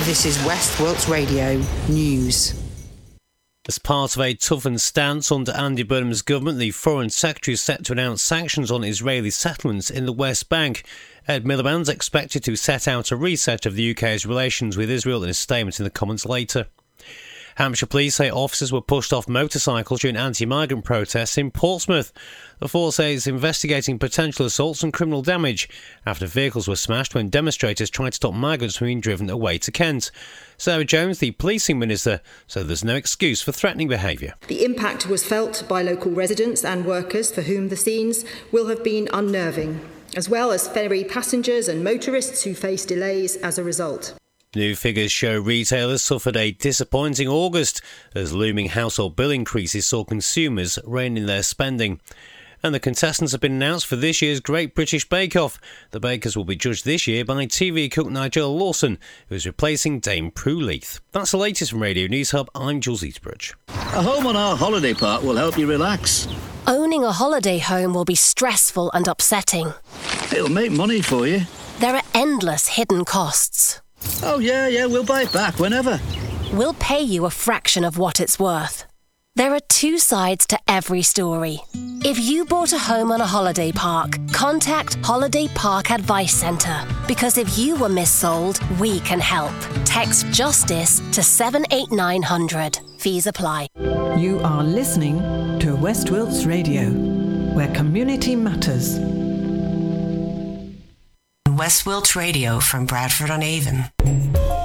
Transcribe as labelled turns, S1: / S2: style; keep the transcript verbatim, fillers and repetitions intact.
S1: This is West Wilts Radio News.
S2: As part of a toughened stance under Andy Burnham's government, the Foreign Secretary is set to announce sanctions on Israeli settlements in the West Bank. Ed Miliband's expected to set out a reset of the U K's relations with Israel in a statement in the Commons later. Hampshire police say officers were pushed off motorcycles during anti-migrant protests in Portsmouth. The force says investigating potential assaults and criminal damage after vehicles were smashed when demonstrators tried to stop migrants from being driven away to Kent. Sarah Jones, the policing minister, said there's no excuse for threatening behaviour.
S3: The impact was felt by local residents and workers for whom the scenes will have been unnerving, as well as ferry passengers and motorists who face delays as a result.
S2: New figures show retailers suffered a disappointing August as looming household bill increases saw consumers rein in their spending. And the contestants have been announced for this year's Great British Bake Off. The bakers will be judged this year by T V cook Nigel Lawson, who is replacing Dame Prue Leith. That's the latest from Radio News Hub. I'm Jules Eastbridge.
S4: A home on our holiday park will help you relax.
S5: Owning a holiday home will be stressful and upsetting.
S4: It'll make money for you.
S5: There are endless hidden costs.
S4: Oh, yeah, yeah, we'll buy it back whenever.
S5: We'll pay you a fraction of what it's worth. There are two sides to every story. If you bought a home on a holiday park, contact Holiday Park Advice Centre, because if you were missold, we can help. Text JUSTICE to seven eight nine hundred. Fees apply.
S6: You are listening to West Wilts Radio, where community matters.
S1: West Wilts Radio from Bradford-on-Avon.